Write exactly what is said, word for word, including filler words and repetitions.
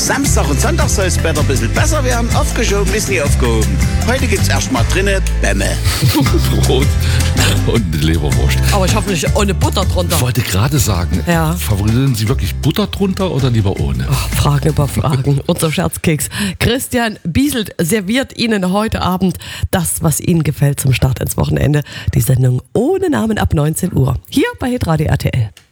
Samstag und Sonntag soll es Wetter ein bisschen besser werden. Aufgeschoben ist nie aufgehoben. Heute gibt's erstmal drinnen Bämme. Brot und eine Leberwurst. Aber ich hoffe nicht ohne Butter drunter. Ich wollte gerade sagen, Ja. favorisieren Sie wirklich Butter drunter oder lieber ohne? Ach, Fragen über Fragen. Unser Scherzkeks. Christian Bieselt serviert Ihnen heute Abend das, was Ihnen gefällt zum Start ins Wochenende. Die Sendung ohne Namen ab neunzehn Uhr. Hier bei Hitradio R T L.